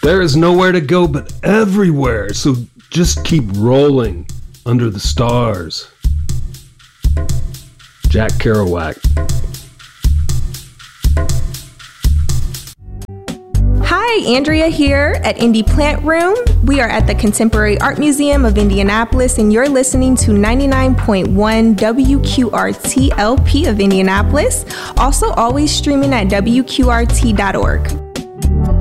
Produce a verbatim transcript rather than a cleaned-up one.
There is nowhere to go but everywhere, so just keep rolling under the stars. Jack Kerouac. Hi, Andrea here at Indie Plant Room. We are at the Contemporary Art Museum of Indianapolis, and you're listening to ninety-nine point one W Q R T L P of Indianapolis. Also, always streaming at W Q R T dot org.